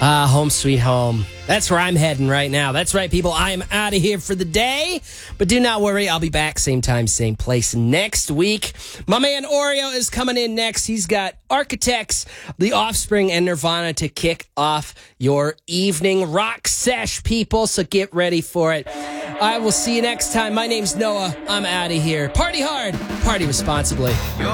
Home sweet home. That's where I'm heading right now. That's right, people. I am out of here for the day. But do not worry. I'll be back same time, same place next week. My man Oreo is coming in next. He's got Architects, The Offspring, and Nirvana to kick off your evening rock sesh, people. So get ready for it. I will see you next time. My name's Noah. I'm out of here. Party hard. Party responsibly.